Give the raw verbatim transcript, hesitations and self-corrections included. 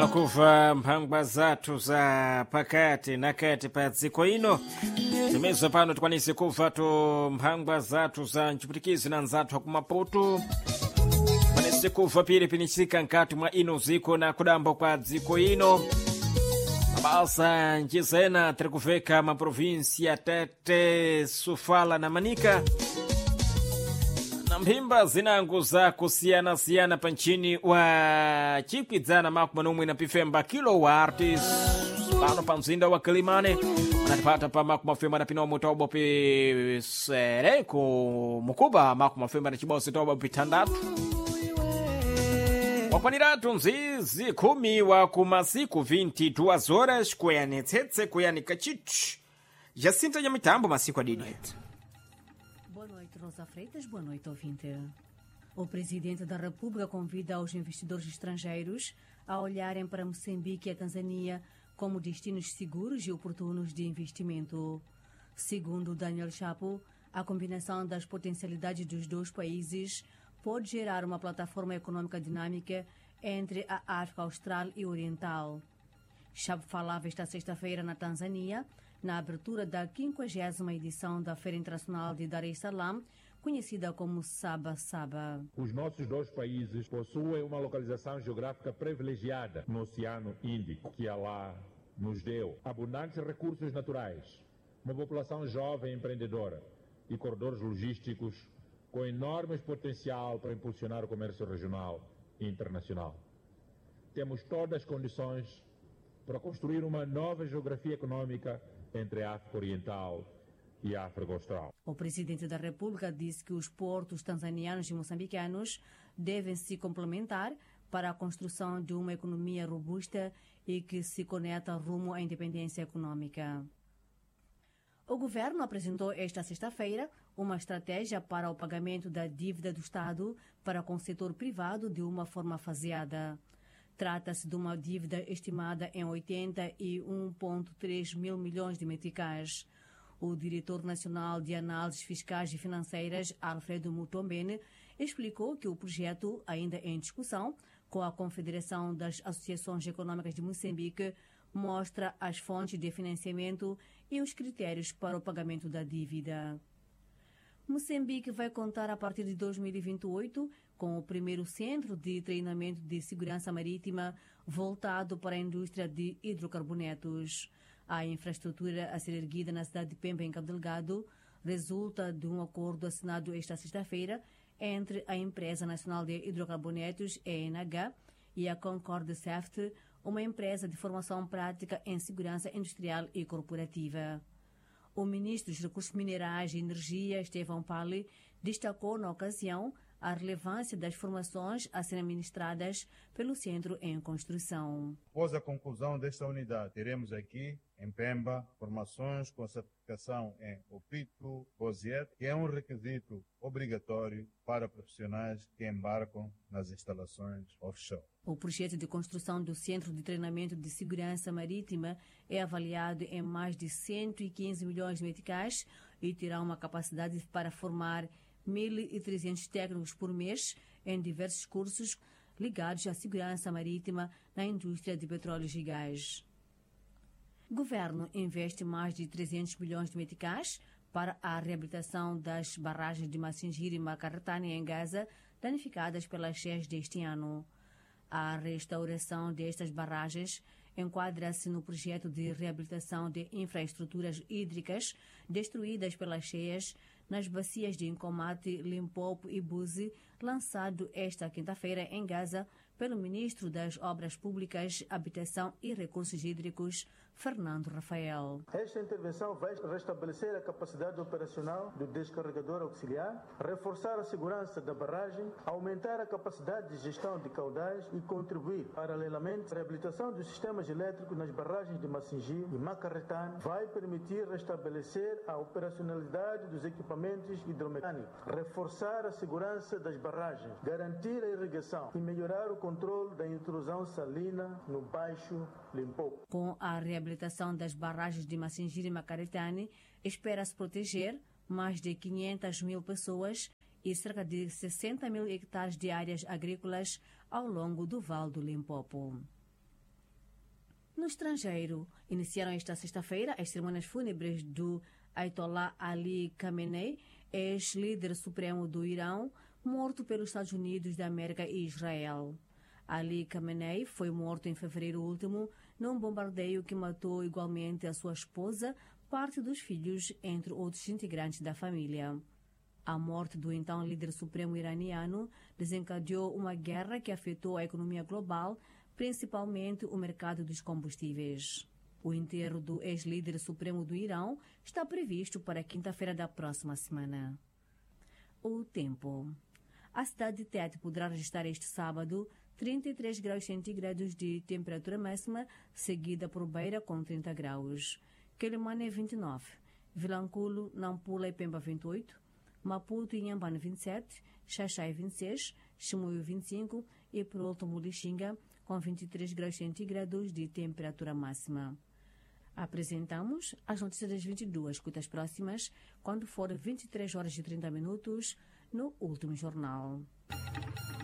malakuva mphangwa zathu za pakati na kati pa dziko ino timezo pano tikwanise kuva to mphangwa zathu za mchiputikizi na nzathu akumaputu kwanise kuva pili pinicika nkati mwa ino ziko na kudambo kwa dziko ino mabasa njizena tiri kuveka maprovinsia Tete, Sofala na Manica na mphimba zinango za kusiyana-siyana pa nchini wa chikwidzana maku manomwe na pifemba kilowatts pano pa mzinda wa Kilimane anatipata pa maku mafemba na pinomo tobo pi sereko mukuba maku mafemba na chibosi tobo pi tandatu wakwaniratu nzizi kumi wa kumasiku vinte e duas horas kuyani tsetse kuyani kachichi Jacinta ya mitambo masiku adidi. Boa noite, Rosa Freitas. Boa noite, ouvinte. O Presidente da República convida os investidores estrangeiros a olharem para Moçambique e a Tanzânia como destinos seguros e oportunos de investimento. Segundo Daniel Chapo, a combinação das potencialidades dos dois países pode gerar uma plataforma econômica dinâmica entre a África Austral e Oriental. Chapo falava esta sexta-feira na Tanzânia, na abertura da quinquagésima edição da Feira Internacional de Dar es Salaam, conhecida como Saba Saba. Os nossos dois países possuem uma localização geográfica privilegiada no Oceano Índico, que Allah nos deu abundantes recursos naturais, uma população jovem e empreendedora e corredores logísticos com enorme potencial para impulsionar o comércio regional e internacional. Temos todas as condições para construir uma nova geografia econômica entre a África Oriental e a África Austral. O Presidente da República disse que os portos tanzanianos e moçambicanos devem se complementar para a construção de uma economia robusta e que se conecta rumo à independência econômica. O governo apresentou esta sexta-feira uma estratégia para o pagamento da dívida do Estado para com o setor privado de uma forma faseada. Trata-se de uma dívida estimada em oitenta e um vírgula três mil milhões de meticais. O diretor nacional de análises fiscais e financeiras, Alfredo Mutombene, explicou que o projeto, ainda em discussão com a Confederação das Associações Econômicas de Moçambique, mostra as fontes de financiamento e os critérios para o pagamento da dívida. Moçambique vai contar a partir de dois mil e vinte e oito com o primeiro centro de treinamento de segurança marítima voltado para a indústria de hidrocarbonetos. A infraestrutura a ser erguida na cidade de Pemba, em Cabo Delgado, resulta de um acordo assinado esta sexta-feira entre a Empresa Nacional de Hidrocarbonetos, E N H, e a Concord Safety, uma empresa de formação prática em segurança industrial e corporativa. O ministro dos Recursos Minerais e Energia, Estevão Pali, destacou na ocasião a relevância das formações a serem ministradas pelo centro em construção. Após a conclusão desta unidade, teremos aqui em Pemba formações com certificação em OPITO, BOSIET, que é um requisito obrigatório para profissionais que embarcam nas instalações offshore. O projeto de construção do Centro de Treinamento de Segurança Marítima é avaliado em mais de cento e quinze milhões de meticais e terá uma capacidade para formar mil e trezentos técnicos por mês em diversos cursos ligados à segurança marítima na indústria de petróleos e gás. O governo investe mais de trezentos milhões de meticais para a reabilitação das barragens de Massinjiri e Macaratani em Gaza, danificadas pelas cheias deste ano. A restauração destas barragens enquadra-se no projeto de reabilitação de infraestruturas hídricas destruídas pelas cheias nas bacias de Nkomati, Limpopo e Buzi, lançado esta quinta-feira em Gaza pelo ministro das Obras Públicas, Habitação e Recursos Hídricos, Fernando Rafael. Esta intervenção vai restabelecer a capacidade operacional do descarregador auxiliar, reforçar a segurança da barragem, aumentar a capacidade de gestão de caudais e contribuir, paralelamente, à reabilitação dos sistemas elétricos nas barragens de Massinjiri e Macaratani. Vai permitir restabelecer a operacionalidade dos equipamentos hidromecânicos, reforçar a segurança das barragens, garantir a irrigação e melhorar o controle da intrusão salina no Baixo Limpopo. Com a reabilitação das barragens de Massinjiri e Macaratani, espera-se proteger mais de quinhentas mil pessoas e cerca de sessenta mil hectares de áreas agrícolas ao longo do Vale do Limpopo. No estrangeiro, iniciaram esta sexta-feira as cerimônias fúnebres do Ayatollah Ali Khamenei, ex-líder supremo do Irão, morto pelos Estados Unidos da América e Israel. Ali Khamenei foi morto em fevereiro último num bombardeio que matou igualmente a sua esposa, parte dos filhos, entre outros integrantes da família. A morte do então líder supremo iraniano desencadeou uma guerra que afetou a economia global, principalmente o mercado dos combustíveis. O enterro do ex-líder supremo do Irão está previsto para a quinta-feira da próxima semana. O tempo. A cidade de Tete poderá registrar este sábado trinta e três graus centígrados de temperatura máxima, seguida por Beira com trinta graus. Quelimane vinte e nove, Vilanculo, Nampula e Pemba vinte e oito, Maputo e Inhambane vinte e sete, Xaxai vinte e seis, Chimoio vinte e cinco e Pronto Mulixinga com vinte e três graus centígrados de temperatura máxima. Apresentamos as notícias das vinte e duas, escutas próximas, quando for vinte e três horas e trinta minutos, no último jornal.